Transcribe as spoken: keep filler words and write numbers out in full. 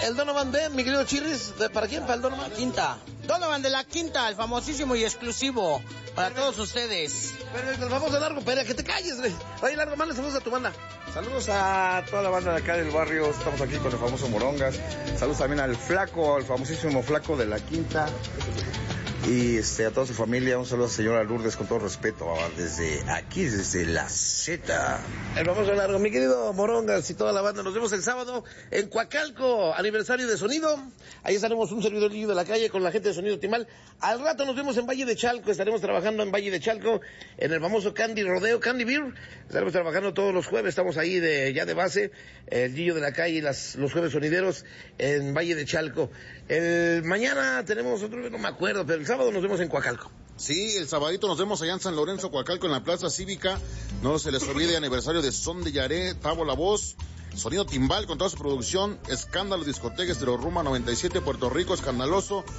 el Donovan B, mi querido Chirris. ¿Para quién? ¿Para el Donovan? Quinta. Donovan de la Quinta, el famosísimo y exclusivo para Perfecto. Todos ustedes. Perfecto, nos vamos a Largo, pero que te calles, güey. Oye, Largo, manda saludos a tu banda. Saludos a toda la banda de acá del barrio, estamos aquí con el famoso Morongas. Saludos también al Flaco, al famosísimo Flaco de la Quinta. Y este, a toda su familia, un saludo a la señora Lourdes con todo respeto, desde aquí, desde la Z. El famoso Largo, mi querido Morongas y toda la banda, nos vemos el sábado en Coacalco, aniversario de Sonido. Ahí estaremos un servidor de la calle con la gente de Sonido Timal. Al rato nos vemos en Valle de Chalco, estaremos trabajando en Valle de Chalco, en el famoso Candy Rodeo, Candy Beer. Estaremos trabajando todos los jueves, estamos ahí de ya de base, el Gillo de la calle y las, los jueves sonideros en Valle de Chalco. El mañana tenemos otro, no me acuerdo, pero el sábado nos vemos en Coacalco. Sí, el sabadito nos vemos allá en San Lorenzo, Coacalco, en la Plaza Cívica. No se les olvide, aniversario de Son de Yaré, Tavo La Voz, Sonido Timbal con toda su producción, Escándalo Discoteca, Estero Ruma noventa y siete, Puerto Rico, Escandaloso.